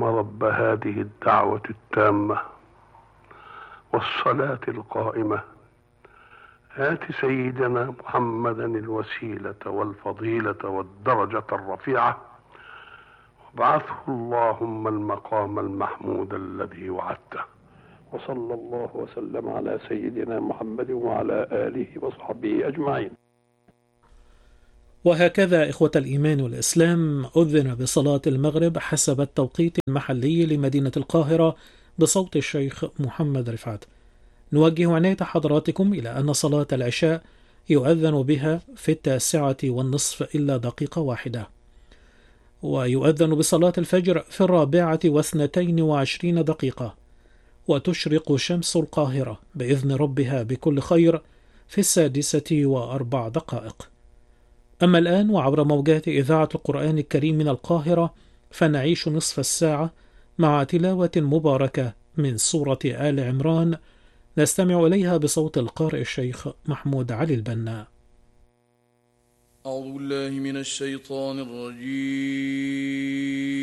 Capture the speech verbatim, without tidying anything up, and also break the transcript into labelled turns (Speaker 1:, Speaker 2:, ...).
Speaker 1: اللهم رب هذه الدعوة التامة والصلاة القائمة آت سيدنا محمدا الوسيلة والفضيلة والدرجة الرفيعة وابعثه اللهم المقام المحمود الذي وعدته. وصلى الله وسلم على سيدنا محمد وعلى آله وصحبه أجمعين.
Speaker 2: وهكذا إخوة الإيمان والإسلام أذن بصلاة المغرب حسب التوقيت المحلي لمدينة القاهرة بصوت الشيخ محمد رفعت. نوجه عناية حضراتكم إلى أن صلاة العشاء يؤذن بها في التاسعة والنصف إلا دقيقة واحدة، ويؤذن بصلاة الفجر في الرابعة واثنتين وعشرين دقيقة، وتشرق شمس القاهرة بإذن ربها بكل خير في السادسة وأربع دقائق. أما الآن وعبر موجات إذاعة القرآن الكريم من القاهرة فنعيش نصف الساعة مع تلاوة مباركة من سورة آل عمران نستمع إليها بصوت القارئ الشيخ محمود علي البنا.
Speaker 3: أعوذ بالله من الشيطان الرجيم.